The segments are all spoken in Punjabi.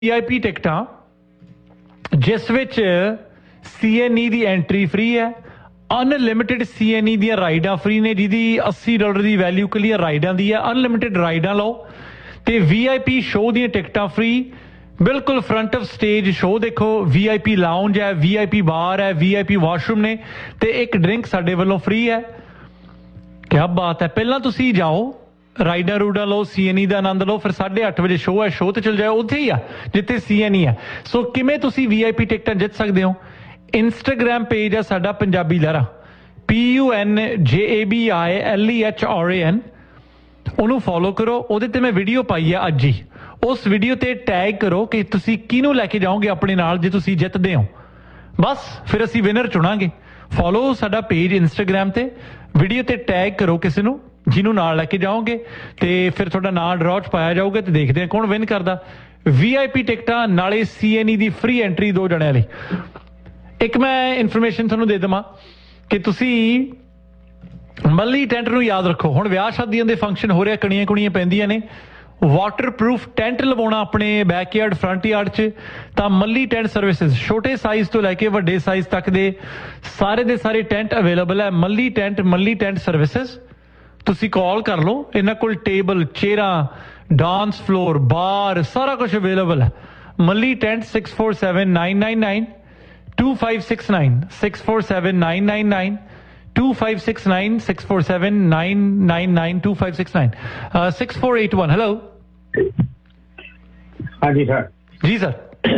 VIP टिकटां जिस विच CNE दी एंट्री फ्री है, अनलिमिटेड CNE दी राइडां फ्री ने जिहदी $80 की वैल्यू कलियर राइडां दी है। अनलिमिटेड राइडां लो ते VIP शो दी टिकटां फ्री, बिल्कुल फ्रंट ऑफ स्टेज शो देखो। VIP लाउंज है, VIP बार है, VIP वाशरूम ने ते एक ड्रिंक साडे वालों फ्री है। क्या बात है। पहला तुसी जाओ, राइडा रूडा लो, CNE का आनंद लो, फिर 8:30 बजे शो है, शो तो चल जाओ उत्थे ही आ जिथे CNE है। सो किवें तुसी VIP टिकटां जित सकते हो। इंस्टाग्राम पेज है साडा पंजाबी लहरा, PUNJABILEHRAN, ਉਹਨੂੰ ਫੋਲੋ ਕਰੋ। ਉਹਦੇ ਤੇ ਮੈਂ ਵੀਡੀਓ ਪਾਈ ਆ ਅੱਜ ਹੀ। ਉਸ ਵੀਡੀਓ ਤੇ ਟੈਗ ਕਰੋ ਕਿ ਤੁਸੀਂ ਕਿਹਨੂੰ ਲੈ ਕੇ ਜਾਓਗੇ ਆਪਣੇ ਨਾਲ ਜੇ ਤੁਸੀਂ ਜਿੱਤਦੇ ਹੋ। ਬਸ ਫਿਰ ਅਸੀਂ ਵਿਨਰ ਚੁਣਾਂਗੇ। ਫੋਲੋ ਸਾਡਾ ਪੇਜ ਇੰਸਟਾਗ੍ਰਾਮ ਤੇ, ਵੀਡੀਓ ਤੇ ਟੈਗ ਕਰੋ ਕਿਸੇ ਨੂੰ ਜਿਹਨੂੰ ਨਾਲ ਲੈ ਕੇ ਜਾਓਗੇ ਤੇ ਫਿਰ ਤੁਹਾਡਾ ਨਾਂ ਡਰਾਅ 'ਚ ਪਾਇਆ ਜਾਊਗਾ ਤੇ ਦੇਖਦੇ ਹਾਂ ਕੌਣ ਵਿਨ ਕਰਦਾ। VIP ਟਿਕਟਾਂ ਨਾਲੇ CNE ਦੀ ਫ੍ਰੀ ਐਂਟਰੀ 2 ਜਣਿਆਂ ਲਈ। ਇੱਕ ਮੈਂ ਇਨਫੋਰਮੇਸ਼ਨ ਤੁਹਾਨੂੰ ਦੇ ਦੇਵਾਂ ਕਿ ਤੁਸੀਂ ਮੱਲੀ ਟੈਂਟ ਨੂੰ ਯਾਦ ਰੱਖੋ। ਹੁਣ ਵਿਆਹ ਸ਼ਾਦੀਆਂ ਦੇ ਫੰਕਸ਼ਨ ਹੋ ਰਿਹਾ, ਕਣੀਆਂ ਕੁਣੀਆਂ ਪੈਂਦੀਆਂ ਨੇ। ਵਾਟਰਪ੍ਰੂਫ ਟੈਂਟ ਲਵਾਉਣਾ ਆਪਣੇ ਬੈਕਯਾਰਡ ਫਰੰਟ ਯਾਰਡ 'ਚ ਤਾਂ ਮੱਲੀ ਟੈਂਟ ਸਰਵਿਸਿਜ਼ ਛੋਟੇ ਸਾਈਜ਼ ਤੋਂ ਲੈ ਕੇ ਵੱਡੇ ਸਾਈਜ਼ ਤੱਕ ਦੇ ਸਾਰੇ ਟੈਂਟ ਅਵੇਲੇਬਲ ਹੈ। ਮੱਲੀ ਟੈਂਟ ਸਰਵਿਸਿਜ਼। ਤੁਸੀਂ ਕਾਲ ਕਰ ਲਓ, ਇਹਨਾਂ ਕੋਲ ਟੇਬਲ, ਚੇਅਰਾਂ, ਡਾਂਸ ਫਲੋਰ, ਬਾਰ ਸਾਰਾ ਕੁਝ ਅਵੇਲੇਬਲ ਹੈ। ਮੱਲੀ ਟੈਂਟ 647999 2569 647999 2569 647999 2569 6481। हेलो हाँ जी सर। जी सर।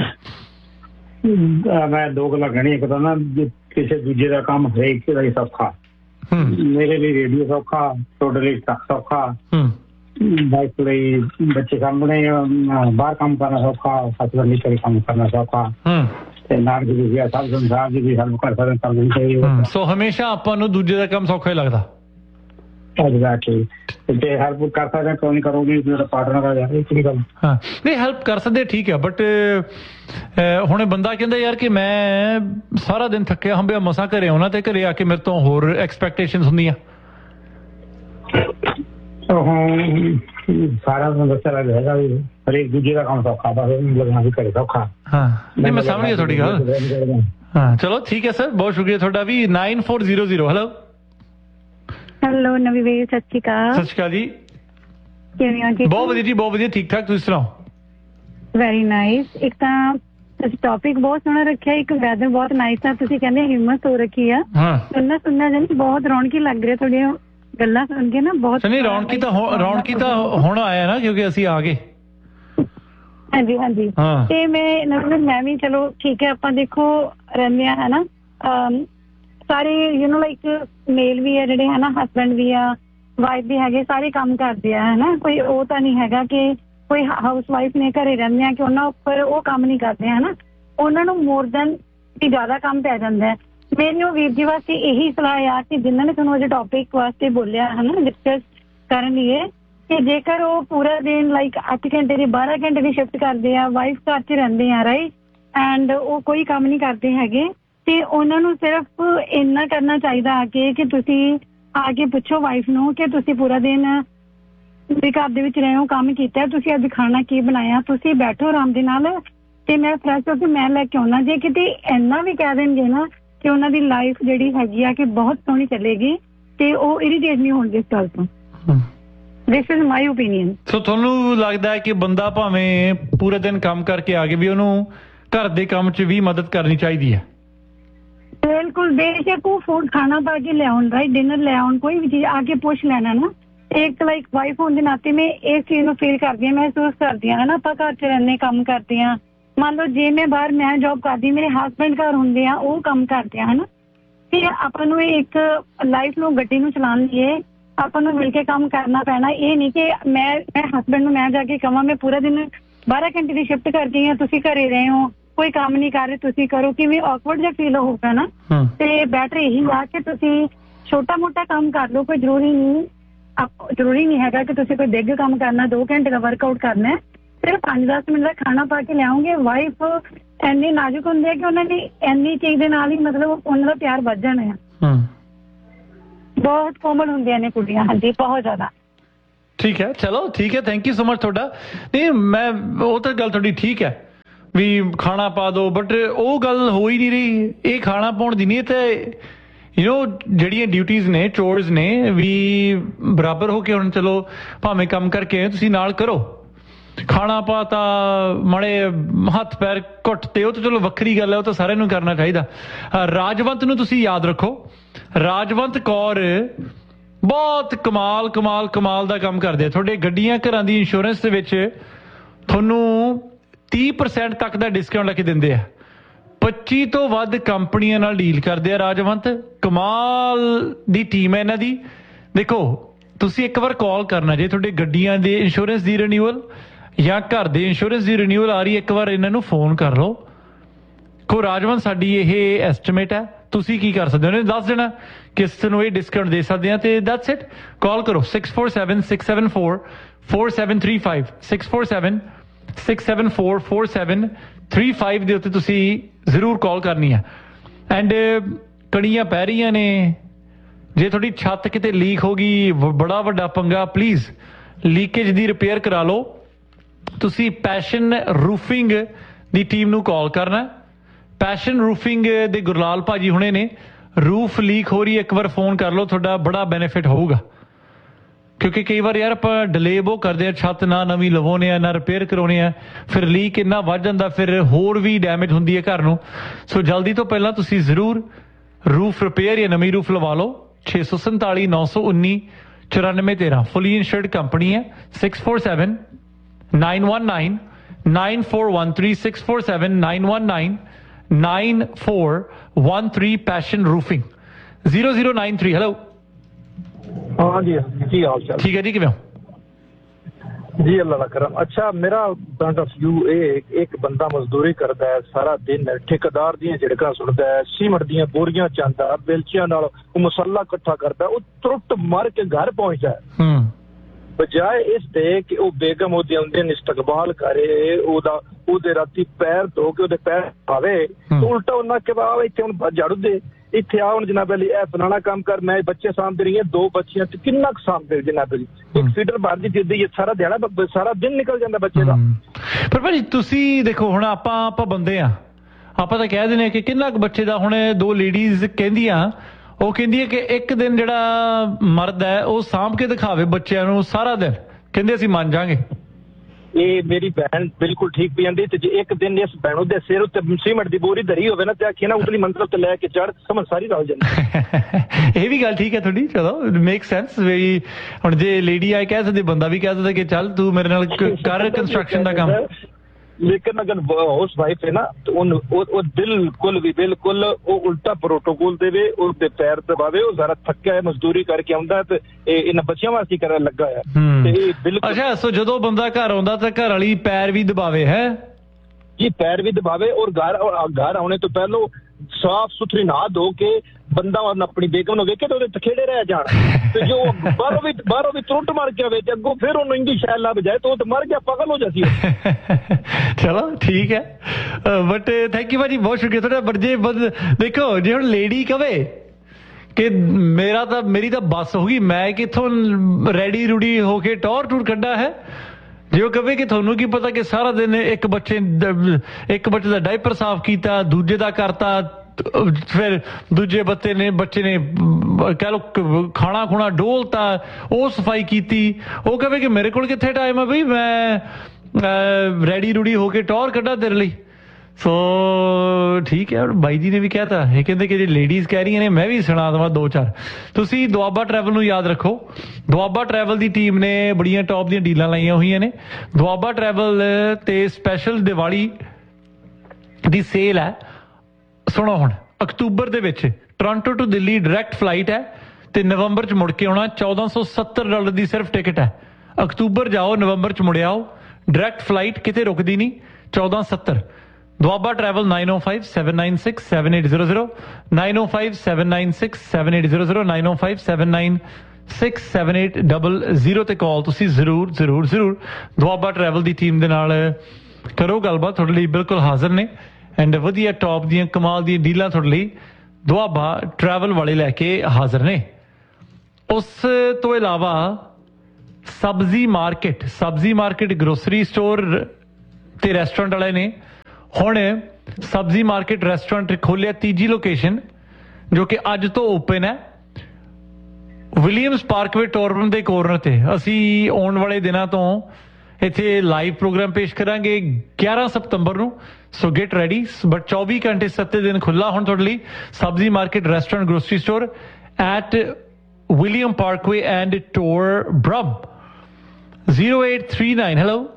मैं 2 गल्लां कहनी। एक तो ना किसी दूजे का काम हरेक ਦਾ ਹੀ ਸੌਖਾ। मेरे लिए रेडियो सौखा, ਤੁਹਾਡੇ ਲਈ सौखा, वाइफ ਲਈ ਬੱਚੇ ਸਾਹਮਣੇ ਬਾਹਰ ਕੰਮ ਕਰਨਾ ਸੌਖਾ, ਹਸਬੈਂਡ ਲਈ ਘਰੇ ਕੰਮ ਕਰਨਾ ਸੌਖਾ ਤੇ ਨਾਲ ਦੀ ਵੀ ਸਭ ਸੰਸਾਰ ਦੀ ਵੀ ਹੈਲਪ ਕਰ ਸਕਦੇ ਕੰਮ ਚਾਹੀਏ। ਸੋ ਹਮੇਸ਼ਾ ਆਪਾਂ ਨੂੰ ਦੂਜੇ ਦਾ ਕੰਮ ਸੌਖਾ ਹੀ ਲੱਗਦਾ। ਐਗਜ਼ੈਕਟਲੀ। ਤੇ ਹੈਲਪ ਕਰ ਸਕਦੇ ਕਿਉਂ ਨਹੀਂ ਕਰੋਗੇ ਜਿਹੜਾ ਪਾਰਟਨਰ ਆ ਜਾਏ। ਕਿਹੜੀ ਗੱਲ। ਹਾਂ ਨਹੀਂ, ਹੈਲਪ ਕਰ ਸਕਦੇ ਠੀਕ ਹੈ, ਬਟ ਹੁਣ ਬੰਦਾ ਕਹਿੰਦਾ ਯਾਰ ਕਿ ਮੈਂ ਸਾਰਾ ਦਿਨ ਥੱਕਿਆ ਹੰਬਿਆ ਮਸਾਂ ਘਰੇ ਆਉਣਾ ਤੇ ਘਰੇ ਆ ਕੇ ਮੇਰੇ ਤੋਂ ਹੋਰ ਐਕਸਪੈਕਟੇਸ਼ਨਸ ਹੁੰਦੀਆਂ। ਸਾਰਾ ਨੂੰ ਦੱਸਿਆ ਹੈਗਾ ਵੀ ਹਰੇਕ ਦੂਜੇ ਦਾ ਕੰਮ ਸੌਖਾ, ਬਸ ਲੱਗਣਾ ਵੀ ਘਰੇ ਸੌਖਾ। ਹਾਂ ਨਹੀਂ, ਮੈਂ ਸਮਝ ਗਿਆ ਤੁਹਾਡੀ ਗੱਲ। ਹਾਂ ਚਲੋ ਠੀਕ ਹੈ ਸਰ, ਬਹੁਤ ਸ਼ੁਕਰੀਆ ਤੁਹਾਡਾ ਵੀ। 9400। ਹੈਲੋ ਹੈਲੋ ਨਵੀਂ ਵੀਰ, ਸਤਿ ਸ਼੍ਰੀ ਅਕਾਲ। ਸਤਿ ਸ਼੍ਰੀ ਅਕਾਲ ਜੀ। ਕਿਵੇਂ ਹੋ ਜੀ? ਬਹੁਤ ਵਧੀਆ ਜੀ, ਬਹੁਤ ਵਧੀਆ, ਠੀਕ ਠਾਕ। ਤੁਸੀਂ ਸੁਣਾਓ? Very nice. ਇੱਕ ਤਾਂ ਤੁਸੀਂ ਟੌਪਿਕ ਬਹੁਤ ਸੋਹਣਾ ਰੱਖਿਆ, ਇੱਕ ਵੈਦਰ ਬਹੁਤ ਨਾਈਸ ਆ। ਤੁਸੀਂ ਕਹਿੰਦੇ ਹਿੰਮਤ ਹੋ ਰੱਖੀ ਆ। ਸੁਣਨਾ ਜਾਨੀ ਬਹੁਤ ਰੌਣਕੀ ਲੱਗ ਰਿਹਾ ਤੁਹਾਡੀਆਂ ਗੱਲਾਂ ਸੁਣ ਕੇ ਨਾ। ਬਹੁਤ ਨਹੀਂ, ਰੌਣਕੀ ਤਾਂ ਹੁਣ ਆਇਆ ਨਾ ਕਿਉਂਕਿ ਅਸੀਂ ਆ ਗਏ। ਹਾਂਜੀ ਹਾਂਜੀ। ਤੇ ਮੈਂ ਵੀ ਚਲੋ ਠੀਕ ਹੈ, ਆਪਾਂ ਦੇਖੋ ਰਹਿੰਦੇ ਆ ਹਨਾ ਸਾਰੇ ਲਾਈਕ ਮੇਲ ਵੀ ਆ ਜਿਹੜੇ ਹਨਾ, ਹਸਬੈਂਡ ਵੀ ਆ, ਵਾਈਫ ਵੀ ਹੈਗੇ, ਸਾਰੇ ਕੰਮ ਕਰਦੇ ਆ ਹਨਾ। ਕੋਈ ਉਹ ਤਾਂ ਨਹੀਂ ਹੈਗਾ ਕਿ ਕੋਈ ਹਾਊਸ ਵਾਈਫ ਨੇ ਘਰੇ ਰਹਿੰਦੇ ਆ ਕਿ ਉਹਨਾਂ ਉੱਪਰ ਉਹ ਕੰਮ ਨਹੀਂ ਕਰਦੇ ਹਨਾ। ਉਹਨਾਂ ਨੂੰ ਮੋਰ ਦੈਨ ਵੀ ਜ਼ਿਆਦਾ ਕੰਮ ਪੈ ਜਾਂਦਾ ਹੈ। ਮੈਨੂੰ ਵੀਰ ਜੀ ਵਾਸਤੇ ਇਹੀ ਸਲਾਹ ਆ ਕਿ ਜਿਨ੍ਹਾਂ ਨੇ ਤੁਹਾਨੂੰ ਅੱਜ ਟੌਪਿਕ ਵਾਸਤੇ ਬੋਲਿਆ ਹਨਾ ਡਿਸਕਸ ਕਰਨ ਲਈ, ਕਿ ਜੇਕਰ ਉਹ ਪੂਰਾ ਦਿਨ ਲਾਈਕ 8 ਘੰਟੇ ਦੀ 12 ਘੰਟੇ ਦੀ ਸ਼ਿਫਟ ਕਰਦੇ ਆ, ਵਾਈਫ ਘਰ 'ਚ ਰਹਿੰਦੇ ਆ ਰਾਈਟ, ਐਂਡ ਉਹ ਕੋਈ ਕੰਮ ਨਹੀਂ ਕਰਦੇ ਹੈਗੇ, ਤੇ ਉਹਨਾਂ ਨੂੰ ਸਿਰਫ ਇੰਨਾ ਕਰਨਾ ਚਾਹੀਦਾ ਆ ਕਿ ਤੁਸੀਂ ਆ ਕੇ ਪੁੱਛੋ ਵਾਈਫ ਨੂੰ ਕਿ ਤੁਸੀਂ ਪੂਰਾ ਦਿਨ ਵੀ ਘਰ ਦੇ ਵਿੱਚ ਰਹੇ ਹੋ, ਕੰਮ ਕੀਤਾ, ਤੁਸੀਂ ਅੱਜ ਖਾਣਾ ਕੀ ਬਣਾਇਆ, ਤੁਸੀਂ ਬੈਠੋ ਆਰਾਮ ਦੇ ਨਾਲ ਤੇ ਮੈਂ ਫਰੈਸ਼ ਹੋ ਕੇ ਮੈਂ ਲੈ ਕੇ ਆਉਣਾ। ਜੇ ਕਿਤੇ ਇੰਨਾ ਵੀ ਕਹਿ ਦੇਣਗੇ ਨਾ ਕਿ ਉਹਨਾਂ ਦੀ ਲਾਈਫ ਜਿਹੜੀ ਹੈਗੀ ਆ ਕਿ ਬਹੁਤ ਸੋਹਣੀ ਚੱਲੇਗੀ ਤੇ ਉਹ ਇਰੀਟੇਟ ਨਹੀਂ ਹੋਣਗੇ ਇਸ ਗੱਲ ਤੋਂ। This is my opinion. ਸੋ ਤੁਹਾਨੂੰ ਲੱਗਦਾ ਹੈ ਕਿ ਬੰਦਾ ਭਾਵੇਂ ਪੂਰੇ ਦਿਨ ਕੰਮ ਕਰਕੇ ਆ ਕੇ ਵੀ ਉਹਨੂੰ ਘਰ ਦੇ ਕੰਮ 'ਚ ਵੀ ਮਦਦ ਕਰਨੀ ਚਾਹੀਦੀ ਹੈ? ਬਿਲਕੁਲ, ਬੇਸ਼ੱਕ ਉਹ ਫੂਡ ਖਾਣਾ ਪਾ ਕੇ ਲਿਆਉਣ, ਰਾਈਟ, ਡਿਨਰ ਲੈ ਆਉਣ, ਕੋਈ ਵੀ ਚੀਜ਼ ਆ ਕੇ ਪੁੱਛ ਲੈਣਾ ਨਾ। ਇੱਕ ਲਾਈਕ ਵਾਈਫ ਹੋਣ ਦੇ ਨਾਤੇ ਮੈਂ ਇਸ ਚੀਜ਼ ਨੂੰ ਫੀਲ ਕਰਦੀ ਹਾਂ, ਮਹਿਸੂਸ ਕਰਦੀ ਹਾਂ ਹਨਾ। ਆਪਾਂ ਘਰ 'ਚ ਰਹਿੰਦੇ, ਕੰਮ ਕਰਦੇ ਹਾਂ। ਮੰਨ ਲਓ ਜੇ ਮੈਂ ਬਾਹਰ ਮੈਂ ਜੋਬ ਕਰਦੀ, ਮੇਰੇ ਹਸਬੈਂਡ ਘਰ ਹੁੰਦੇ ਆ, ਉਹ ਕੰਮ ਕਰਦੇ ਆ ਹਨਾ। ਤੇ ਆਪਾਂ ਨੂੰ ਇੱਕ ਲਾਈਫ ਨੂੰ, ਗੱਡੀ ਨੂੰ ਚਲਾਉਣ ਲਈ ਆਪਾਂ ਨੂੰ ਮਿਲ ਕੇ ਕੰਮ ਕਰਨਾ ਪੈਣਾ। ਇਹ ਨਹੀਂ ਕਿ ਮੈਂ ਹਸਬੈਂਡ ਨੂੰ ਮੈਂ ਜਾ ਕੇ ਕਹਾਂ ਮੈਂ ਪੂਰਾ ਦਿਨ 12 ਘੰਟੇ ਦੀ ਸ਼ਿਫਟ ਕਰਦੀ ਹਾਂ, ਤੁਸੀਂ ਘਰੇ ਰਹੇ ਹੋ, ਕੋਈ ਕੰਮ ਨਹੀਂ ਕਰ ਰਹੇ, ਤੁਸੀਂ ਕਰੋ, ਕਿਵੇਂ ਔਕਵਰਡ ਜਿਹਾ ਫੀਲ ਹੋਊਗਾ ਨਾ। ਤੇ ਬੈਟਰ ਇਹੀ ਆ ਕਿ ਤੁਸੀਂ ਛੋਟਾ ਮੋਟਾ ਕੰਮ ਕਰ ਲਓ। ਕੋਈ ਜ਼ਰੂਰੀ ਨਹੀਂ ਹੈਗਾ ਕਿ ਤੁਸੀਂ ਕੋਈ ਬਿਗ ਕੰਮ ਕਰਨਾ, 2 ਘੰਟੇ ਦਾ ਵਰਕਆਊਟ ਕਰਨਾ। ਸਿਰਫ 5-10 ਮਿੰਟ ਦਾ ਖਾਣਾ ਪਾ ਕੇ ਲਿਆਓਗੇ। ਵਾਈਫ ਇੰਨੇ ਨਾਜ਼ੁਕ ਹੁੰਦੇ ਆ ਕਿ ਉਹਨਾਂ ਨੇ ਇੰਨੀ ਚੀਜ਼ ਦੇ ਨਾਲ ਹੀ ਮਤਲਬ ਉਹਨਾਂ ਦਾ ਪਿਆਰ ਵੱਧ ਜਾਣਾ ਆ। ਬਹੁਤ ਕੋਮਲ ਹੁੰਦੀਆਂ ਨੇ ਕੁੜੀਆਂ। ਹਾਂਜੀ, ਬਹੁਤ ਜ਼ਿਆਦਾ। ਠੀਕ ਹੈ, ਚਲੋ ਠੀਕ ਹੈ, ਥੈਂਕ ਯੂ ਸੋ ਮਚ ਤੁਹਾਡਾ। ਨਹੀਂ, ਮੈਂ ਉਹ ਤਾਂ ਗੱਲ ਤੁਹਾਡੀ ਠੀਕ ਹੈ ਵੀ ਖਾਣਾ ਪਾ ਦਿਓ, ਬਟ ਉਹ ਗੱਲ ਹੋ ਹੀ ਨਹੀਂ ਰਹੀ। ਇਹ ਖਾਣਾ ਪਾਉਣ ਦੀ ਨਹੀਂ, ਤੇ ਜਿਹੜੀਆਂ ਡਿਊਟੀਜ਼ ਨੇ, ਚੋਰਸ ਨੇ ਵੀ ਬਰਾਬਰ ਹੋ ਕੇ ਹੁਣ ਚਲੋ ਭਾਵੇਂ ਕੰਮ ਕਰਕੇ ਤੁਸੀਂ ਨਾਲ ਕਰੋ। ਖਾਣਾ ਪਾਤਾ, ਮਾੜੇ ਹੱਥ ਪੈਰ ਘੁੱਟਤੇ, ਉਹ ਤਾਂ ਚਲੋ ਵੱਖਰੀ ਗੱਲ ਹੈ, ਉਹ ਤਾਂ ਸਾਰਿਆਂ ਨੂੰ ਕਰਨਾ ਚਾਹੀਦਾ। ਰਾਜਵੰਤ ਨੂੰ ਤੁਸੀਂ ਯਾਦ ਰੱਖੋ, ਰਾਜਵੰਤ ਕੌਰ ਬਹੁਤ ਕਮਾਲ ਦਾ ਕੰਮ ਕਰਦੇ ਆ। ਤੁਹਾਡੇ ਗੱਡੀਆਂ ਘਰਾਂ ਦੀ ਇੰਸ਼ੋਰੈਂਸ ਦੇ ਵਿੱਚ ਤੁਹਾਨੂੰ 30% ਤੱਕ ਦਾ ਡਿਸਕਾਊਂਟ ਲੈ ਕੇ ਦਿੰਦੇ ਆ। 25 ਤੋਂ ਵੱਧ ਕੰਪਨੀਆਂ ਨਾਲ ਡੀਲ ਕਰਦੇ ਆ ਰਾਜਵੰਤ। ਕਮਾਲ ਦੀ ਟੀਮ ਹੈ ਇਹਨਾਂ ਦੀ। ਦੇਖੋ, ਤੁਸੀਂ ਇੱਕ ਵਾਰ ਕਾਲ ਕਰਨਾ ਜੇ ਤੁਹਾਡੇ ਗੱਡੀਆਂ ਦੇ ਇੰਸ਼ੋਰੈਂਸ ਦੀ ਰਿਨਿਊਅਲ ਜਾਂ ਘਰ ਦੇ ਇੰਸ਼ੋਰੈਂਸ ਦੀ ਰਿਨਿਊਅਲ ਆ ਰਹੀ, ਇੱਕ ਵਾਰ ਇਹਨਾਂ ਨੂੰ ਫੋਨ ਕਰ ਲਓ। ਕੋ ਰਾਜਵੰਤ ਸਾਡੀ ਇਹ ਐਸਟੀਮੇਟ ਹੈ, ਤੁਸੀਂ ਕੀ ਕਰ ਸਕਦੇ ਹੋ, ਉਹਨੇ ਦੱਸ ਦੇਣਾ ਕਿਸ ਨੂੰ ਇਹ ਡਿਸਕਾਊਂਟ ਦੇ ਸਕਦੇ ਆ, ਤੇ ਦੈਟਸ ਇਟ। ਕਾਲ ਕਰੋ 6476744735 6476744735 ਦੇ ਉੱਤੇ ਤੁਸੀਂ ਜ਼ਰੂਰ ਕਾਲ ਕਰਨੀ ਹੈ। ਐਂਡ ਕਣੀਆਂ ਪੈ ਰਹੀਆਂ ਨੇ, ਜੇ ਤੁਹਾਡੀ ਛੱਤ ਕਿਤੇ ਲੀਕ ਹੋ ਗਈ, ਬੜਾ ਵੱਡਾ ਪੰਗਾ, ਪਲੀਜ਼ ਲੀਕੇਜ ਦੀ ਰਿਪੇਅਰ ਕਰਾ ਲਓ। ਤੁਸੀਂ ਪੈਸ਼ਨ ਰੂਫਿੰਗ ਦੀ ਟੀਮ ਨੂੰ ਕਾਲ ਕਰਨਾ। ਪੈਸ਼ਨ ਰੂਫਿੰਗ ਦੇ ਗੁਰਲਾਲ ਭਾਜੀ ਹੁਣੇ ਨੇ। ਰੂਫ ਲੀਕ ਹੋ ਰਹੀ, ਇੱਕ ਵਾਰ ਫੋਨ ਕਰ ਲਓ, ਤੁਹਾਡਾ ਬੜਾ ਬੈਨੀਫਿਟ ਹੋਊਗਾ। ਕਿਉਂਕਿ ਕਈ ਵਾਰ ਯਾਰ ਆਪਾਂ ਡਿਲੇ ਬਹੁਤ ਕਰਦੇ ਆ, ਛੱਤ ਨਾ ਨਵੀਂ ਲਵਾਉਣੇ ਆ, ਨਾ ਰਿਪੇਅਰ ਕਰਾਉਣੇ ਆ, ਫਿਰ ਲੀਕ ਇੰਨਾ ਵੱਧ ਜਾਂਦਾ, ਫਿਰ ਹੋਰ ਵੀ ਡੈਮੇਜ ਹੁੰਦੀ ਹੈ ਘਰ ਨੂੰ। ਸੋ ਜਲਦੀ ਤੋਂ ਪਹਿਲਾਂ ਤੁਸੀਂ ਜ਼ਰੂਰ ਰੂਫ ਰਿਪੇਅਰ ਜਾਂ ਨਵੀਂ ਰੂਫ ਲਵਾ ਲਓ। 647 919 9413 ਫੁੱਲੀ ਇੰਸ਼ੋਰਡ ਕੰਪਨੀ ਹੈ। 647 919 9413 647 919 9413 ਪੈਸ਼ਨ ਰੂਫਿੰਗ 0093। ਹੈਲੋ, हाँ जी, की हाल चाल? ठीक है जी, किवें हो जी? अल्लाह का करम। अच्छा, मेरा पॉइंट ऑफ व्यू एक बंदा मजदूरी करता है सारा दिन, ठेकेदार दी झिड़कां सुनता है, सीमट दी बोरियां चांदा, बेलचियां नाल मसाला इकट्ठा करता है, वो त्रुट मार के घर पहुंचता है। बजाय इस दे कि वो बेगम ओदे आउंदे ने इस्तकबाल करे, ओदे राती पैर धो के ओदे पैर पावे, तो उल्टा उन्ना के बाव इत्थे हुण झाड़ू दे, इत्थे आ हुण जनाब अली ए फलाना काम कर, मैं बच्चे सामभ रही है, 2 बच्चियां ते किन्ना क सामभ जनाब अली, एक फीडर बाहर दी दिंदी है, सारा दिहाड़ा सारा दिन निकल जांदा बच्चे दा। पर भाजी ਤੁਸੀਂ ਦੇਖੋ, ਹੁਣ ਆਪਾਂ ਬੰਦੇ ਆ, ਆਪਾਂ ਤਾਂ ਕਹਿ ਦਿੰਦੇ ਕਿ ਕਿੰਨਾ ਕੁ ਬੱਚੇ ਦਾ। ਹੁਣ 2 ਲੇਡੀਜ਼ ਕਹਿੰਦੀਆਂ, ਉਹ ਕਹਿੰਦੀ ਹੈ ਕਿ ਇੱਕ ਦਿਨ ਜਿਹੜਾ ਮਰਦ ਹੈ ਉਹ ਸਾਂਭ ਕੇ ਦਿਖਾਵੇ ਬੱਚਿਆਂ ਨੂੰ ਸਾਰਾ ਦਿਨ, ਕਹਿੰਦੇ ਅਸੀਂ ਮੰਨ ਜਾਾਂਗੇ। ਇਹ ਮੇਰੀ ਭੈਣ ਬਿਲਕੁਲ ਠੀਕ ਪਈ ਜਾਂਦੀ, ਤੇ ਜੇ ਇੱਕ ਦਿਨ ਇਸ ਭੈਣੋਂ ਦੇ ਸਿਰ ਉੱਤੇ ਸੀਮਟ ਦੀ ਬੋਰੀ ਧਰੀ ਹੋਵੇ ਨਾ, ਤੇ ਆਖੀ ਨਾ ਉਤਲੀ ਮੰਜ਼ਲ ਤੇ ਲੈ ਕੇ ਚੜ, ਸਮਝ ਸਾਰੀ ਰਲ ਜਾਂਦੀ। ਇਹ ਵੀ ਗੱਲ ਠੀਕ ਹੈ ਤੁਹਾਡੀ, ਚਲੋ ਮੇਕ ਸੈਂਸ ਵੀ। ਹੁਣ ਜੇ ਲੇਡੀ ਆਏ ਕਹਿ ਸਕਦੇ, ਬੰਦਾ ਵੀ ਕਹਿ ਸਕਦਾ ਕਿ ਚੱਲ ਤੂੰ ਮੇਰੇ ਨਾਲ ਕਰ ਕੰਸਟਰਕਸ਼ਨ ਦਾ ਕੰਮ। लेकिन अगर हाउस वाइफ है ना, तो बिल्कुल वो उल्टा प्रोटोकॉल देवे, उसके पैर दबावे, वो जरा थक्या है मजदूरी करके आउंदा है, ते इन बच्चियां वास्ते करन लगा है। अच्छा, सो जदों बंदा घर आउंदा ते घर वाली पैर भी दबावे है जी, पैर भी दबावे, और घर आने तो पहलो साफ सुथरी नहा धो के बंदा अपनी बेगम ने वेखे तो तखेड़े रह जान, तो जो बाहरों भी त्रुट मार के आवे, अगों फिर उन्होंने इंगी शैल लभ जाए तो मर गया, पागल हो जाती है। चलो ठीक है, बट थैंक यू भाजी, बहुत शुक्रिया थोड़ा। पर जे देखो, जे हुण लेडी कवे कि मेरी तो बस होगी, मैं किथों रेडी रूडी होके टूर कड्डा है, जो कहे कि थानू की पता कि सारा दिन एक बच्चे का डायपर साफ किया, दूजे का करता, फिर दूजे बच्चे ने कह लो खाना खुना डोलता, वो सफाई की, वो कहे कि मेरे को कितने टाइम है बई, मैं रेडी रूडी होके टौर कड्डा तेरे लिए। सो ठीक है, बाई जी ने भी कहता है, कहते कि लेडीज कह रही ने, मैं भी सुना देवां 2-4। तुसी दुआबा ट्रैवल नूं याद रखो, दुआबा ट्रैवल दी टीम ने बड़ियां टॉप दी डीलां लाईयां होईयां ने। दुआबा ट्रैवल ते स्पैशल दिवाली दी सेल है। सुनो हुण, October they which Toronto to Delhi direct flight है, ते नवंबर च मुड़ के आउणा। $1470 दी सिर्फ टिकट है। अक्तूबर जाओ, नवंबर च मुड़ आओ, डायरैक्ट फ्लाइट किते रुकदी नहीं। 1470 दुआबा ट्रैवल 905-796-7800 905-796-7800 905-796-7800 ਤੇ ਕਾਲ ਤੁਸੀਂ ਜ਼ਰੂਰ ਦੁਆਬਾ ट्रैवल ਦੀ ਟੀਮ ਦੇ ਨਾਲ ਕਰੋ ਗੱਲਬਾਤ, ਤੁਹਾਡੇ ਲਈ ਬਿਲਕੁਲ ਹਾਜ਼ਰ ਨੇ। ਐਂਡ ਵਧੀਆ ਟੌਪ ਦੀਆਂ ਕਮਾਲ ਦੀਆਂ ਡੀਲਾਂ ਤੁਹਾਡੇ ਲਈ ਦੁਆਬਾ ट्रैवल ਵਾਲੇ ਲੈ ਕੇ ਹਾਜ਼ਰ ਨੇ। ਉਸ ਤੋਂ ਇਲਾਵਾ ਸਬਜ਼ੀ ਮਾਰਕੀਟ ਗਰੋਸਰੀ ਸਟੋਰ ਤੇ ਰੈਸਟੋਰੈਂਟ ਵਾਲੇ ਨੇ, ਹੁਣ ਸਬਜ਼ੀ ਮਾਰਕੀਟ ਰੈਸਟੋਰੈਂਟ ਖੋਲਿਆ ਤੀਜੀ ਲੋਕੇਸ਼ਨ ਜੋ ਕਿ ਅੱਜ ਤੋਂ ਓਪਨ ਹੈ ਵਿਲੀਅਮਸ ਪਾਰਕਵੇ ਟੋਰਬਨ ਦੇ ਕੋਰਨਰ ਤੇ। ਅਸੀਂ ਆਉਣ ਵਾਲੇ ਦਿਨਾਂ ਤੋਂ ਇੱਥੇ ਲਾਈਵ ਪ੍ਰੋਗਰਾਮ ਪੇਸ਼ ਕਰਾਂਗੇ 11 ਸਤੰਬਰ ਨੂੰ। ਸੋ ਗੈਟ ਰੈਡੀ। ਬਟ 24 ਘੰਟੇ 7 ਦਿਨ ਖੁੱਲਾ ਹੁਣ ਤੁਹਾਡੇ ਲਈ ਸਬਜ਼ੀ market restaurant grocery store at William Parkway and ਟੋਰਬਨ। 0839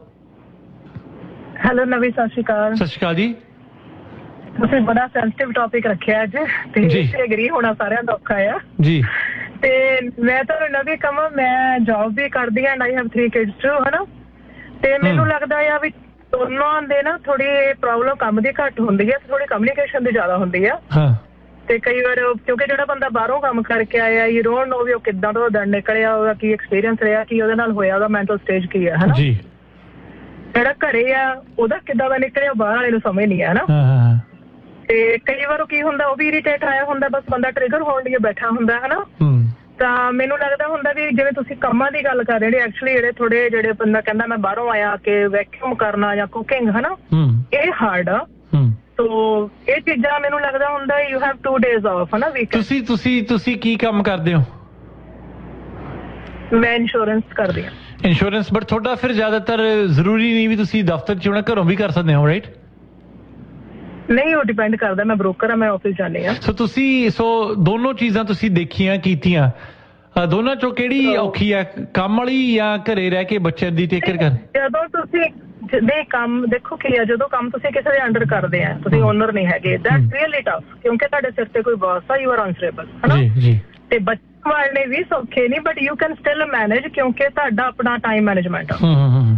hello ਨਵੀ, ਸਤਿ ਸ਼੍ਰੀ ਅਕਾਲ। ਸਤਿ ਸ਼੍ਰੀ ਅਕਾਲ ਜੀ। ਤੁਸੀਂ ਬੜਾ ਸੈਂਸਿਟਿਵ ਟੌਪਿਕ ਰੱਖਿਆ ਅੱਜ ਤੇ ਐਗਰੀ ਹੋਣਾ ਸਾਰਿਆਂ ਦਾ ਔਖਾ ਆ ਜੀ। ਤੇ ਮੈਂ ਤੁਹਾਨੂੰ ਨਵੀਂ ਕਹਾਂ, ਮੈਂ ਜੌਬ ਵੀ ਕਰਦੀ ਹਾਂ and I have 3 kids to, ਹਨਾ। ਤੇ ਮੈਨੂੰ ਲੱਗਦਾ ਆ ਵੀ ਦੋਨਾਂ ਦੇ ਨਾ ਥੋੜੀ ਪ੍ਰੋਬਲਮ ਕੰਮ ਦੀ ਘੱਟ ਹੁੰਦੀ ਹੈ, ਥੋੜੀ ਕਮਿਊਨੀਕੇਸ਼ਨ ਦੀ ਜ਼ਿਆਦਾ ਹੁੰਦੀ ਆ। ਤੇ ਕਈ ਵਾਰ ਕਿਉਂਕਿ ਜਿਹੜਾ ਬੰਦਾ ਬਾਹਰੋਂ ਕੰਮ ਕਰਕੇ ਆਇਆ, ਯੂ ਡੋਨਟ ਨੋ ਵੀ ਉਹ ਕਿੱਦਾਂ ਤੋਂ ਦਿਨ ਨਿਕਲਿਆ, ਉਹਦਾ ਕੀ ਐਕਸਪੀਰੀਅੰਸ ਰਿਹਾ, ਕੀ ਉਹਦੇ ਨਾਲ ਹੋਇਆ, ਉਹਦਾ ਮੈਂਟਲ ਸਟੇਜ ਕੀ ਹੈ, ਹਨਾ। ਜਿਹੜਾ ਘਰੇ ਆ ਉਹਦਾ ਕਿੱਦਾਂ ਦਾ ਨਿਕਲਿਆ, ਬਾਹਰ ਵਾਲੇ ਨੂੰ ਸਮਝ ਨਹੀਂ ਆ, ਹਨਾ। ਤੇ ਕਈ ਵਾਰ ਉਹ ਕੀ ਹੁੰਦਾ, ਉਹ ਵੀ ਇਰੀਟੇਟ ਆਇਆ ਹੁੰਦਾ, ਬਸ ਬੰਦਾ ਟ੍ਰਿਗਰ ਹੋਣ ਲਈ ਬੈਠਾ ਹੁੰਦਾ, ਹਨਾ। ਤਾਂ ਮੈਨੂੰ ਲੱਗਦਾ ਹੁੰਦਾ ਵੀ ਜਿਵੇਂ ਤੁਸੀਂ ਕੰਮਾਂ ਦੀ ਗੱਲ ਕਰ ਰਹੇ ਐਕਚੁਅਲੀ ਜਿਹੜੇ ਬੰਦਾ ਕਹਿੰਦਾ ਮੈਂ ਬਾਹਰੋਂ ਆਇਆ ਕਿ ਵੈਕਿਊਮ ਕਰਨਾ ਜਾਂ ਕੁਕਿੰਗ, ਹਨਾ, ਇਹ ਹਾਰਡ ਆ। ਸੋ ਇਹ ਚੀਜ਼ਾਂ ਮੈਨੂੰ ਲੱਗਦਾ ਹੁੰਦਾ ਯੂ ਹੈਵ 2 days ਆਫ, ਹਨਾ, ਵੀਕ। ਤੁਸੀਂ ਕੀ ਕੰਮ ਕਰਦੇ ਹੋ? ਮੈਂ ਇੰਸ਼ੋਰੈਂਸ ਕਰਦੀ ਹਾਂ। ਇੰਸ਼ੋਰੈਂਸ, ਬਟ ਤੁਹਾਡਾ ਫਿਰ ਜ਼ਿਆਦਾਤਰ ਜ਼ਰੂਰੀ ਨਹੀਂ ਵੀ ਤੁਸੀਂ ਦਫ਼ਤਰ 'ਚ ਹੋਣਾ, ਘਰੋਂ ਵੀ ਕਰ ਸਕਦੇ ਹੋ, ਰਾਈਟ? ਨਹੀਂ, ਉਹ ਡਿਪੈਂਡ ਕਰਦਾ। ਮੈਂ ਬ੍ਰੋਕਰ ਆ, ਮੈਂ ਆਫਿਸ ਜਾਂਦੀ ਆ। ਸੋ ਦੋਨੋਂ ਚੀਜ਼ਾਂ ਤੁਸੀਂ ਦੇਖੀਆਂ ਕੀਤੀਆਂ, ਦੋਨਾਂ ਚੋਂ ਕਿਹੜੀ ਔਖੀ ਆ, ਕੰਮ ਵਾਲੀ ਜਾਂ ਘਰੇ ਰਹਿ ਕੇ ਬੱਚਿਆਂ ਦੀ ਟੇਕ ਕੇਅਰ ਕਰ? ਜਦੋਂ ਤੁਸੀਂ ਕੰਮ ਦੇਖੋ ਕੀ ਆ, ਜਦੋਂ ਕੰਮ ਤੁਸੀਂ ਕਿਸੇ ਦੇ ਅੰਡਰ ਕਰਦੇ ਆ, ਤੁਸੀਂ ਓਨਰ ਨਹੀਂ ਹੈਗੇ, ਦੈਟਸ ਰੀਅਲੀ ਟਫ, ਕਿਉਂਕਿ ਤੁਹਾਡੇ ਸਿਰ ਤੇ ਕੋਈ ਬਾਸ ਆ, ਯੂ ਆਰ ਅਨਸਰੇਬਲ, ਹਨਾ। ਤੇ ਬੱਚੇ ਵਾਲੇ ਵੀ ਸੌਖੇ ਨਹੀਂ, but you can still manage, ਕਿਉਂਕਿ ਤੁਹਾਡਾ ਆਪਣਾ ਟਾਈਮ ਮੈਨੇਜਮੈਂਟ ਆ।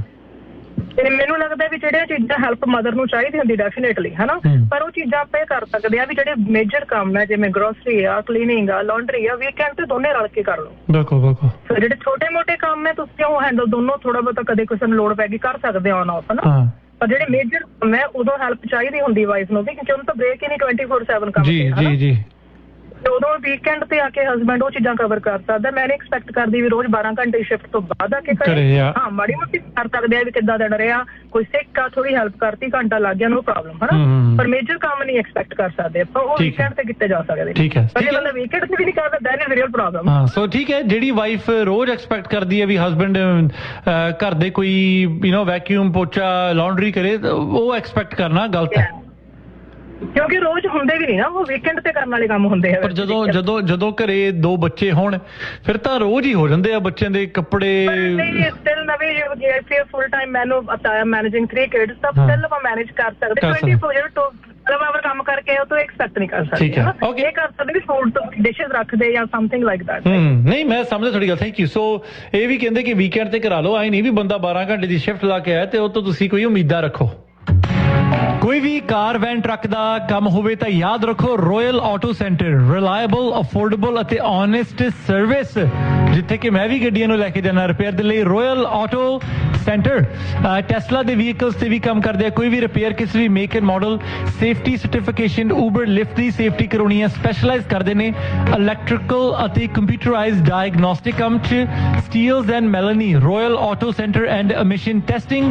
ਤੇ ਮੈਨੂੰ ਲੱਗਦਾ ਵੀ ਜਿਹੜੀਆਂ ਚੀਜ਼ਾਂ ਹੈਲਪ ਮਦਰ ਨੂੰ ਚਾਹੀਦੀ ਹੁੰਦੀ ਡੈਫੀਨੇਟਲੀ, ਹਨਾ, ਪਰ ਉਹ ਚੀਜ਼ਾਂ ਆਪਾਂ ਇਹ ਕਰ ਸਕਦੇ ਆ ਵੀ ਜਿਹੜੇ ਮੇਜਰ ਕੰਮ ਹੈ ਜਿਵੇਂ ਗਰੋਸਰੀ ਆ, ਕਲੀਨਿੰਗ ਆ, ਲਾਂਡਰੀ ਆ, ਵੀਕਐਂਡ ਤੇ ਦੋਨੇ ਰਲ ਕੇ ਕਰ ਲਓ। ਬਿਲਕੁਲ। ਜਿਹੜੇ ਛੋਟੇ ਮੋਟੇ ਕੰਮ ਹੈ ਤੁਸੀਂ ਉਹ ਹੈਂਡਲ ਦੋਨੋਂ ਥੋੜਾ ਬਹੁਤਾ ਕਦੇ ਕਿਸੇ ਨੂੰ ਲੋੜ ਪੈ ਗਈ ਕਰ ਸਕਦੇ ਔਨ ਆਫ, ਹਨਾ। ਪਰ ਜਿਹੜੇ ਮੇਜਰ ਕੰਮ ਹੈ ਉਦੋਂ ਹੈਲਪ ਚਾਹੀਦੀ ਹੁੰਦੀ ਵਾਈਫ ਨੂੰ ਵੀ, ਕਿਉਂਕਿ ਉਹਨੂੰ ਤਾਂ ਬ੍ਰੇਕ ਹੀ ਨਹੀਂ 24/7 ਕੰਮ ਤੇ, ਜੀ। ਤੇ ਉਦੋਂ ਵੀਕਐਂਡ ਤੇ ਆ ਕੇ ਹਸਬੈਂਡ ਉਹ ਚੀਜ਼ਾਂ ਕਵਰ ਕਰ ਸਕਦਾ। ਮੈਂ ਨਹੀਂ ਐਕਸਪੈਕਟ ਕਰਦੀ ਵੀ ਰੋਜ਼ 12 ਘੰਟੇ ਸ਼ਿਫਟ ਤੋਂ ਬਾਅਦ ਆ ਕੇ ਕਰੇ। ਹਾਂ, ਮਾੜੀ ਮੋਟੀ ਕਰ ਸਕਦੇ ਆ ਵੀ ਕਿੱਦਾਂ ਦਿਨ ਰਿਹਾ, ਕੋਈ ਸਿੱਕ ਆ, ਥੋੜੀ ਹੈਲਪ ਕਰਤੀ, ਘੰਟਾ ਲੱਗ ਗਿਆ, ਨੋ ਪ੍ਰੋਬਲਮ, ਹਨਾ। ਪਰ ਮੇਜਰ ਕੰਮ ਨਹੀਂ ਐਕਸਪੈਕਟ ਕਰ ਸਕਦੇ ਆਪਾਂ, ਉਹ ਵੀਕਐਂਡ ਤੇ ਕੀਤੇ ਜਾ ਸਕਦੇ। ਠੀਕ ਹੈ। ਪਰ ਜੇ ਬੰਦਾ ਵੀਕਐਂਡ ਤੇ ਵੀ ਨਹੀਂ ਕਰਦਾ ਦੈਨ ਇਜ਼ ਰੀਅਲ ਪ੍ਰੋਬਲਮ। ਹਾਂ, ਸੋ ਠੀਕ ਹੈ। ਜਿਹੜੀ ਵਾਈਫ ਰੋਜ਼ ਐਕਸਪੈਕਟ ਕਰਦੀ ਹੈ ਵੀ ਹਸਬੈਂਡ ਘਰ ਦੇ ਕੋਈ ਵੈਕਿਊਮ, ਪੋਚਾ, ਲਾਂਡਰੀ ਕਰੇ, ਉਹ ਐਕਸਪੈਕਟ ਕਰਨਾ ਗਲਤ ਹੈ, ਕਿਉਂਕਿ ਰੋਜ਼ ਹੁੰਦੇ ਵੀ ਨਹੀਂ ਨਾ, ਉਹ ਵੀਕਐਂਡ ਤੇ ਕਰਨ ਵਾਲੇ ਕੰਮ ਹੁੰਦੇ ਆ। ਪਰ ਜਦੋਂ ਘਰੇ 2 ਬੱਚੇ ਹੋਣ ਫਿਰ ਤਾਂ ਰੋਜ਼ ਹੀ ਹੋ ਜਾਂਦੇ ਆ ਬੱਚਿਆਂ ਦੇ ਕੱਪੜੇ। ਸਟਿਲ ਨਵੇਂ ਜੇ ਫੁੱਲ ਟਾਈਮ ਮੈਨੂੰ ਮੈਨੇਜਿੰਗ 3 ਕਿਡਸ ਤਾਂ ਸਟਿਲ ਆਪਾਂ ਮੈਨੇਜ ਕਰ ਸਕਦੇ। 24 ਆਵਰ ਕੰਮ ਕਰਕੇ ਉਹ ਤੋਂ ਐਕਸਪੈਕਟ ਨਹੀਂ ਕਰ ਸਕਦੇ। ਇਹ ਕਰ ਸਕਦੇ ਵੀ ਫੂਡ ਤੋਂ ਡਿਸ਼ਸ ਰੱਖਦੇ ਜਾਂ ਸਮਥਿੰਗ ਲਾਈਕ ਦੈਟ। ਨਹੀਂ, ਮੈਂ ਸਮਝਦਾ ਤੁਹਾਡੀ ਗੱਲ, ਥੈਂਕ ਯੂ। ਸੋ ਇਹ ਵੀ ਕਹਿੰਦੇ ਕਿ ਵੀਕਐਂਡ ਤੇ ਕਰਾ ਲਓ, ਆਈ ਨਹੀਂ ਵੀ ਬੰਦਾ 12 ਘੰਟੇ ਦੀ ਸ਼ਿਫਟ ਲਾ ਕੇ ਆਇਆ ਤੇ ਉਹ ਤੋਂ ਤੁਸੀਂ ਕੋਈ ਉਮੀਦਾਂ ਰੱਖੋ। ਕੋਈ ਵੀ ਕਾਰ ਵੈਨ ਟਰੱਕ ਦਾ ਕੰਮ ਹੋਵੇ ਤਾਂ ਯਾਦ ਰੱਖੋ royal auto centre, reliable, affordable ਅਤੇ ਓਨੈਸਟ ਸਰਵਿਸ। ਜਿੱਥੇ ਕਿ ਮੈਂ ਵੀ ਗੱਡੀਆਂ ਨੂੰ ਲੈ ਕੇ ਜਾਣਾ ਰਿਪੇਅਰ ਦੇ ਲਈ, ਰੋਇਲ ਆਟੋ ਸੈਂਟਰ। ਟੈਸਲਾ ਦੇ ਵਹੀਕਲਸ ਤੇ ਵੀ ਕੰਮ ਕਰਦੇ ਆ, ਕੋਈ ਵੀ ਰਿਪੇਅਰ ਕਿਸੇ ਵੀ make and model, safety certification, Uber, lift the safety ਕਰਾਉਣੀ ਹੈ, ਸਪੈਸ਼ਲਾਈਜ਼ ਕਰਦੇ ਨੇ ਇਲੈਕਟ੍ਰੀਕਲ ਅਤੇ ਕੰਪਿਊਟਰਾਈਜ਼ਡ ਡਾਇਗਨੋਸਟਿਕ ਕੰਮ 'ਚ। Steeles and ਮੈਲਨੀ, royal auto centre and emission testing.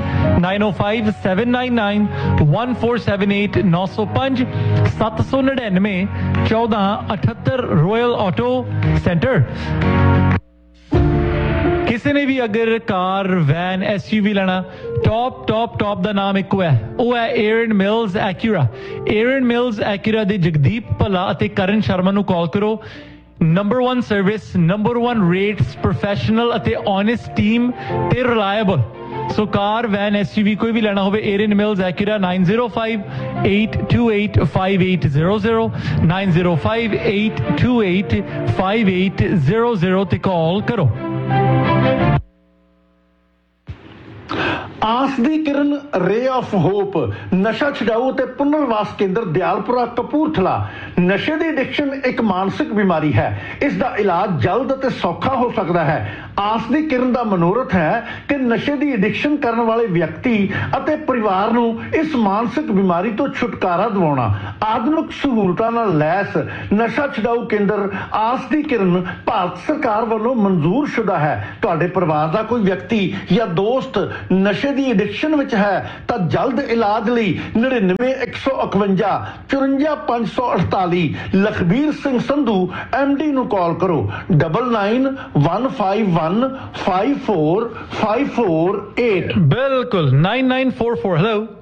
9057991478 905 799 1478 royal auto centre. ਕਿਸੇ ਨੇ ਵੀ ਅਗਰ ਕਾਰ, ਵੈਨ, SUV ਲੈਣਾ, ਟੌਪ ਦਾ ਨਾਮ ਇੱਕੋ ਹੈ, ਉਹ ਹੈ ਏਰਨ ਮਿਲਸ ਐਕੂਰਾ। ਏਰਨ ਮਿਲਸ ਐਕੂਰਾ ਦੇ ਜਗਦੀਪ ਭੱਲਾ ਅਤੇ ਕਰਨ ਸ਼ਰਮਾ ਨੂੰ ਕਾਲ ਕਰੋ। Number 1 service, number 1 rates, professional ਅਤੇ ਓਨੈਸਟ ਟੀਮ ਤੇ ਰਿਲਾਇਬਲ। ਸੋ ਕਾਰ, ਵੈਨ, SUV ਕੋਈ ਵੀ ਲੈਣਾ ਹੋਵੇ, ਏਰਨ ਮਿਲਸ ਐਕੂਰਾ। 9058285800 9058285800 ਤੇ ਕਾਲ ਕਰੋ। ਆਸ ਦੀ ਕਿਰਨ, ਰੇ ਆਫ ਹੋਪ, ਨਸ਼ਾ ਛਡਾਊ ਤੇ ਪੁਨਰਵਾਸ ਕੇਂਦਰ ਦਿਆਲਪੁਰਾ ਕਪੂਰਥਲਾ। ਨਸ਼ੇ ਦੀ ਐਡਿਕਸ਼ਨ ਇੱਕ ਮਾਨਸਿਕ ਬਿਮਾਰੀ ਹੈ, ਇਸ ਦਾ ਇਲਾਜ ਜਲਦ ਅਤੇ ਸੌਖਾ ਹੋ ਸਕਦਾ ਹੈ। ਆਸ ਦੀ ਕਿਰਨ ਦਾ ਮਨੋਰਥ ਹੈ ਕਿ ਨਸ਼ੇ ਦੀ ਐਡਿਕਸ਼ਨ ਕਰਨ ਵਾਲੇ ਵਿਅਕਤੀ ਅਤੇ ਪਰਿਵਾਰ ਨੂੰ ਇਸ ਮਾਨਸਿਕ ਬਿਮਾਰੀ ਤੋਂ ਛੁਟਕਾਰਾ ਦਿਵਾਉਣਾ। ਆਧੁਨਿਕ ਸਹੂਲਤਾਂ ਨਾਲ ਲੈਸ ਨਸ਼ਾ ਛਡਾਊ ਕੇਂਦਰ ਆਸ ਦੀ ਕਿਰਨ ਭਾਰਤ ਸਰਕਾਰ ਵੱਲੋਂ ਮਨਜ਼ੂਰ ਸ਼ੁਦਾ ਹੈ। ਤੁਹਾਡੇ ਪਰਿਵਾਰ ਦਾ ਕੋਈ ਵਿਅਕਤੀ ਜਾਂ ਦੋਸਤ ਨਸ਼ੇ ਦੀ ਐਡਿਕਸ਼ਨ ਵਿੱਚ ਹੈ ਤਾਂ ਜਲਦ ਇਲਾਜ ਲਈ 99 151 54 548 ਲਖਬੀਰ ਸਿੰਘ ਸੰਧੂ MD ਨੂੰ ਕਾਲ ਕਰੋ 9915515448। ਬਿਲਕੁਲ 9944।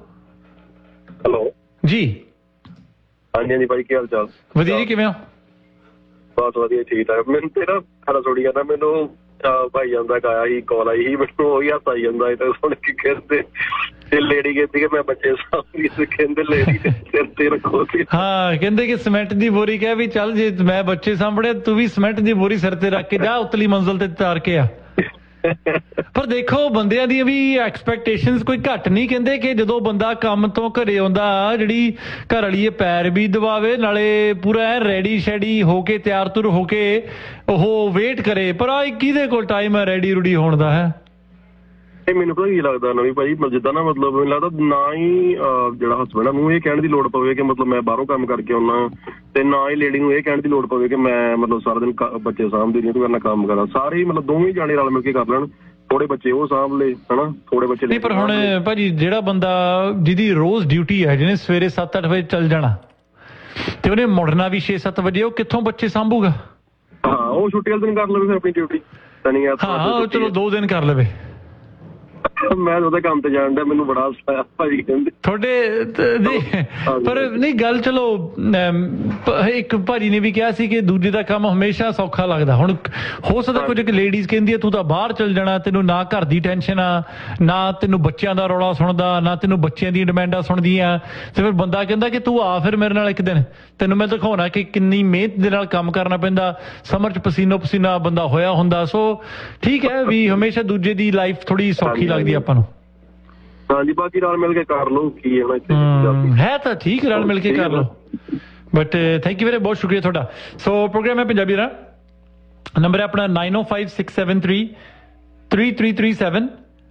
ਹੈਲੋ ਜੀ। ਹਾਂਜੀ ਹਾਂਜੀ ਭਾਈ, ਕੀ ਹਾਲ ਚਾਲ? ਵਧੀਆ ਜੀ, ਕਿਵੇਂ ਹੋ? ਬਹੁਤ ਵਧੀਆ, ਠੀਕ ਠਾਕ। ਮੈਨੂੰ ਤੇ ਨਾ ਖਾਣਾ ਥੋੜੀ ਜਾਂਦਾ, ਮੈਨੂੰ ਭਾਈ ਜਾਂਦਾ ਆਇਆ ਸੀ, ਕਾਲ ਆਈ ਸੀ, ਮੈਨੂੰ ਉਹੀ ਹੱਥ ਆਈ ਜਾਂਦਾ ਤਾਂ ਸੁਣ ਕੇ। ਕਹਿੰਦੇ ਤੇ ਲੇਡੀ ਕਹਿੰਦੀ ਕਿ ਮੈਂ ਬੱਚੇ ਸਾਂਭੀ, ਕਹਿੰਦੇ ਲੇਡੀ ਸਿਰ ਤੇ ਰੱਖੋ। ਹਾਂ, ਕਹਿੰਦੇ ਕਿ ਸੀਮੈਂਟ ਦੀ ਬੋਰੀ ਕਹਿ ਵੀ ਚੱਲ, ਜੇ ਮੈਂ ਬੱਚੇ ਸਾਂਭਣੇ ਤੂੰ ਵੀ ਸੀਮੈਂਟ ਦੀ ਬੋਰੀ ਸਿਰ ਤੇ ਰੱਖ ਕੇ ਜਾ, ਉਤਲੀ ਮੰਜ਼ਿਲ ਤੇ ਤਾਰ ਕੇ ਆ। ਪਰ ਦੇਖੋ, ਬੰਦਿਆਂ ਦੀਆਂ ਵੀ ਐਕਸਪੈਕਟੇਸ਼ਨਸ ਕੋਈ ਘੱਟ ਨਹੀਂ। ਕਹਿੰਦੇ ਕਿ ਜਦੋਂ ਬੰਦਾ ਕੰਮ ਤੋਂ ਘਰੇ ਆਉਂਦਾ, ਜਿਹੜੀ ਘਰ ਵਾਲੀ ਇਹ ਪੈਰ ਵੀ ਦਬਾਵੇ, ਨਾਲੇ ਪੂਰਾ ਰੈਡੀ ਸ਼ੈਡੀ ਹੋ ਕੇ, ਤਿਆਰ ਤੁਰ ਹੋ ਕੇ ਉਹ ਵੇਟ ਕਰੇ। ਪਰ ਆ ਕਿਹਦੇ ਕੋਲ ਟਾਈਮ ਹੈ ਰੈਡੀ ਰੂਡੀ ਹੋਣ ਦਾ? ਹੈ ਮੈਨੂੰ ਪਤਾ ਕੀ ਲੱਗਦਾ ਨਵੀਂ ਭਾਈ, ਜਿੱਦਾਂ ਨਾ ਮਤਲਬ ਮੈਨੂੰ ਲੱਗਦਾ ਨਾ ਹੀ ਜਿਹੜਾ ਹਸਬੈਂਡ ਨੂੰ ਇਹ ਕਹਿਣ ਦੀ ਲੋੜ ਪਵੇ ਕਿ ਮਤਲਬ ਮੈਂ ਬਾਹਰੋਂ ਕੰਮ ਕਰਕੇ ਆਉਣਾ, ਤੇ ਨਾ ਹੀ ਲੇਡੀ ਨੂੰ ਇਹ ਕਹਿਣ ਦੀ ਲੋੜ ਪਵੇ ਕਿ ਮੈਂ ਮਤਲਬ ਸਾਰਾ ਦਿਨ ਬੱਚੇ ਸਾਂਭਦੀ ਨਹੀਂ, ਤੂੰ ਕਰਨਾ ਕੰਮ ਕਰਾਂ। ਸਾਰੇ ਮਤਲਬ ਦੋਵੇਂ ਜਾਣੇ ਰਲ ਮਿਲ ਕੇ ਕਰ ਲੈਣ, ਥੋੜੇ ਬੱਚੇ ਉਹ ਸਾਂਭ ਲਏ, ਹਨਾ, ਥੋੜੇ ਬੱਚੇ ਨਹੀਂ। ਪਰ ਹੁਣ ਭਾਜੀ, ਜਿਹੜਾ ਬੰਦਾ ਜਿਹਦੀ ਰੋਜ਼ ਡਿਊਟੀ ਹੈ, ਜਿਹਨੇ ਸਵੇਰੇ 7-8 ਵਜੇ ਚੱਲ ਜਾਣਾ ਤੇ ਉਹਨੇ ਮੁੜਨਾ ਵੀ 6-7 ਵਜੇ, ਉਹ ਕਿੱਥੋਂ ਬੱਚੇ ਸਾਂਭੂਗਾ? ਹਾਂ, ਉਹ ਛੁੱਟੀ ਵਾਲੇ ਦਿਨ ਕਰ ਲਵੇ ਫਿਰ ਆਪਣੀ ਡਿਊਟੀ। ਹਾਂ, ਚਲੋ 2 ਦਿਨ ਕਰ ਲਵੇ। ਮੈਂ ਉਹਦੇ ਕੰਮ ਤੇ ਜਾਣ ਦਾ, ਮੈਨੂੰ ਬੜਾ ਹਸਾਇਆ ਭਾਜੀ ਕਹਿੰਦੇ ਤੁਹਾਡੇ। ਪਰ ਨਹੀਂ, ਗੱਲ ਚਲੋ ਇੱਕ ਭਾਜੀ ਨੇ ਵੀ ਕਿਹਾ ਸੀ ਕਿ ਦੂਜੇ ਦਾ ਕੰਮ ਹਮੇਸ਼ਾ ਸੌਖਾ ਲੱਗਦਾ। ਹੁਣ ਹੋ ਸਕਦਾ ਕੁਝ ਲੇਡੀਜ਼ ਕਹਿੰਦੀ ਆ ਤੂੰ ਤਾਂ ਬਾਹਰ ਚੱਲ ਜਾਣਾ, ਤੈਨੂੰ ਨਾ ਘਰ ਦੀ ਟੈਨਸ਼ਨ ਆ, ਨਾ ਤੈਨੂੰ ਬੱਚਿਆਂ ਦਾ ਰੌਲਾ ਸੁਣਦਾ, ਨਾ ਤੈਨੂੰ ਬੱਚਿਆਂ ਦੀਆਂ ਡਿਮਾਂਡਾਂ ਸੁਣਦੀਆਂ। ਤੇ ਫਿਰ ਬੰਦਾ ਕਹਿੰਦਾ ਕਿ ਤੂੰ ਆ ਫਿਰ ਮੇਰੇ ਨਾਲ ਇੱਕ ਦਿਨ, ਤੈਨੂੰ ਮੈਂ ਦਿਖਾਉਣਾ ਕਿ ਕਿੰਨੀ ਮਿਹਨਤ ਦੇ ਨਾਲ ਕੰਮ ਕਰਨਾ ਪੈਂਦਾ, ਸਮਰ 'ਚ ਪਸੀਨੋ ਪਸੀਨਾ ਬੰਦਾ ਹੋਇਆ ਹੁੰਦਾ। ਸੋ ਠੀਕ ਹੈ ਵੀ ਹਮੇਸ਼ਾ ਦੂਜੇ ਦੀ ਲਾਈਫ ਥੋੜੀ ਸੌਖੀ ਲੱਗਦੀ ਆਪਾਂ ਨੂੰ। ਹਾਂਜੀ, ਬਾਕੀ ਰਲ ਮਿਲ ਕੇ ਕਰ ਲਓ, ਕੀ ਹੈ ਤਾਂ ਠੀਕ, ਰਲ ਮਿਲ ਕੇ ਕਰ ਲਓ। ਬਟ ਥੈਂਕ ਯੂ ਵੀਰੇ, ਬਹੁਤ ਸ਼ੁਕਰੀਆ ਤੁਹਾਡਾ। ਸੋ ਪ੍ਰੋਗਰਾਮ ਹੈ ਪੰਜਾਬੀ ਦਾ, ਨੰਬਰ ਹੈ ਆਪਣਾ 9056733337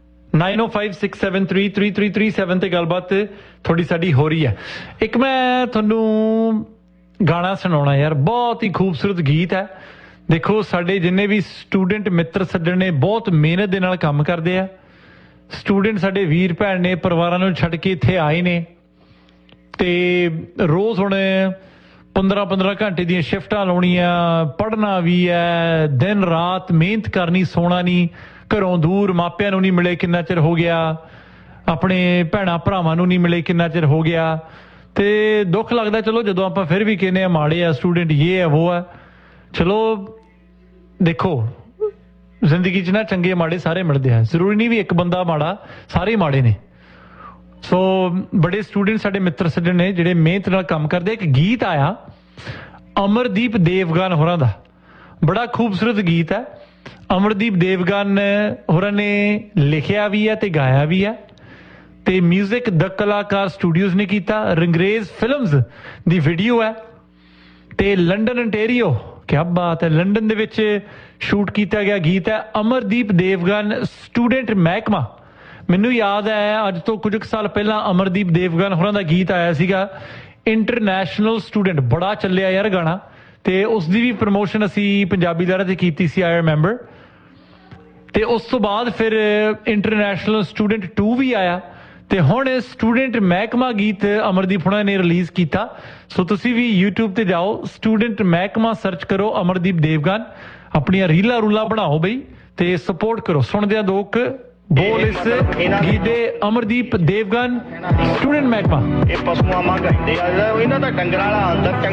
9056733337 ਤੇ ਗੱਲਬਾਤ ਥੋੜੀ ਸਾਡੀ ਹੋ ਰਹੀ ਹੈ। ਇੱਕ ਮੈਂ ਤੁਹਾਨੂੰ ਗਾਣਾ ਸੁਣਾਉਣਾ ਯਾਰ, ਬਹੁਤ ਹੀ ਖੂਬਸੂਰਤ ਗੀਤ ਹੈ। ਦੇਖੋ, ਸਾਡੇ ਜਿੰਨੇ ਵੀ ਸਟੂਡੈਂਟ ਮਿੱਤਰ ਸੱਜਣ ਨੇ ਬਹੁਤ ਮਿਹਨਤ ਦੇ ਨਾਲ ਕੰਮ ਕਰਦੇ ਆ। ਸਟੂਡੈਂਟ ਸਾਡੇ ਵੀਰ ਭੈਣ ਨੇ, ਪਰਿਵਾਰਾਂ ਨੂੰ ਛੱਡ ਕੇ ਇੱਥੇ ਆਏ ਨੇ ਤੇ ਰੋਜ਼ ਹੁਣ 15-15 ਘੰਟੇ ਦੀਆਂ ਸ਼ਿਫਟਾਂ ਲਾਉਣੀਆਂ, ਪੜ੍ਹਨਾ ਵੀ ਹੈ, ਦਿਨ ਰਾਤ ਮਿਹਨਤ ਕਰਨੀ, ਸੋਣਾ ਨਹੀਂ, ਘਰੋਂ ਦੂਰ, ਮਾਪਿਆਂ ਨੂੰ ਨਹੀਂ ਮਿਲੇ ਕਿੰਨਾ ਚਿਰ ਹੋ ਗਿਆ, ਆਪਣੇ ਭੈਣਾਂ ਭਰਾਵਾਂ ਨੂੰ ਨਹੀਂ ਮਿਲੇ ਕਿੰਨਾ ਚਿਰ ਹੋ ਗਿਆ। ਤੇ ਦੁੱਖ ਲੱਗਦਾ ਚਲੋ ਜਦੋਂ ਆਪਾਂ ਫਿਰ ਵੀ ਕਹਿੰਦੇ ਆ ਮਾੜੇ ਆ ਸਟੂਡੈਂਟ, ਇਹ ਹੈ ਉਹ ਹੈ। ਚਲੋ ਦੇਖੋ, ਜ਼ਿੰਦਗੀ 'ਚ ਨਾ ਚੰਗੇ ਮਾੜੇ ਸਾਰੇ ਮਿਲਦੇ ਆ, ਜ਼ਰੂਰੀ ਨਹੀਂ ਵੀ ਇੱਕ ਬੰਦਾ ਮਾੜਾ, ਸਾਰੇ ਮਾੜੇ ਨੇ। ਸੋ ਬੜੇ ਸਟੂਡੈਂਟ ਸਾਡੇ ਮਿੱਤਰ ਸੱਜਣ ਨੇ ਜਿਹੜੇ ਮਿਹਨਤ ਨਾਲ ਕੰਮ ਕਰਦੇ। ਇੱਕ ਗੀਤ ਆਇਆ ਅਮਰਦੀਪ ਦੇਵਗਨ ਹੋਰਾਂ ਦਾ, ਬੜਾ ਖੂਬਸੂਰਤ ਗੀਤ ਹੈ। ਅਮਰਦੀਪ ਦੇਵਗਨ ਹੋਰਾਂ ਨੇ ਲਿਖਿਆ ਵੀ ਹੈ ਤੇ ਗਾਇਆ ਵੀ ਹੈ, ਤੇ ਮਿਊਜ਼ਿਕ ਦ ਕਲਾਕਾਰ ਸਟੂਡੀਓਜ਼ ਨੇ ਕੀਤਾ। ਰੰਗਰੇਜ਼ ਫਿਲਮਸ ਦੀ ਵੀਡੀਓ ਹੈ ਤੇ ਲੰਡਨ ਅੰਟੇਰੀਓ, ਕਿਆ ਬਾਤ ਹੈ, ਲੰਡਨ ਦੇ ਵਿੱਚ ਸ਼ੂਟ ਕੀਤਾ ਗਿਆ ਗੀਤ ਹੈ। ਅਮਰਦੀਪ ਦੇਵਗਨ ਸਟੂਡੈਂਟ ਮਹਿਕਮਾ, ਮੈਨੂੰ ਯਾਦ ਹੈ ਅੱਜ ਤੋਂ ਕੁਝ ਸਾਲ ਪਹਿਲਾਂ ਅਮਰਦੀਪ ਦੇਵਗਨ ਹੋਰਾਂ ਦਾ ਗੀਤ ਆਇਆ ਸੀਗਾ ਇੰਟਰਨੈਸ਼ਨਲ ਸਟੂਡੈਂਟ, ਬੜਾ ਚੱਲਿਆ ਯਾਰ ਗਾਣਾ, ਤੇ ਉਸ ਦੀ ਵੀ ਪ੍ਰਮੋਸ਼ਨ ਅਸੀਂ ਪੰਜਾਬੀ ਲਹਿਰਾਂ ਤੇ ਕੀਤੀ ਸੀ, ਆਈ ਰਿਮੈਂਬਰ। ਤੇ ਉਸ ਤੋਂ ਬਾਅਦ ਫਿਰ ਇੰਟਰਨੈਸ਼ਨਲ ਸਟੂਡੈਂਟ 2 ਵੀ ਆਇਆ, ਤੇ ਹੁਣ ਸਟੂਡੈਂਟ ਮਹਿਕਮਾ ਗੀਤ ਅਮਰਦੀਪ ਹੋਰਾਂ ਨੇ ਰਿਲੀਜ਼ ਕੀਤਾ। ਸੋ ਤੁਸੀਂ ਵੀ YouTube ਤੇ ਜਾਓ, ਸਟੂਡੈਂਟ ਮਹਿਕਮਾ ਸਰਚ ਕਰੋ, ਅਮਰਦੀਪ ਦੇਵਗਨ, ਆਪਣੀਆਂ ਰੀਲਾਂ ਰੂਲਾਂ ਬਣਾਓ ਬਈ ਤੇ ਸਪੋਰਟ ਕਰੋ। ਸੁਣਦੇ ਆ ਲੋਕ ਬੋਲ ਇਸ ਗੀਤ ਦੇ, ਅਮਰਦੀਪ ਦੇਵਗਨ ਸਟੂਡੈਂਟ ਮਹਿਕਮਾ। ਇਹ ਪਸ਼ੂਆਂ ਵਾਂਗ ਹੁੰਦੇ ਆ, ਇਹਨਾਂ ਦਾ ਡੰਗਰਾਂ ਵਾਲਾ ਅੰਦਰ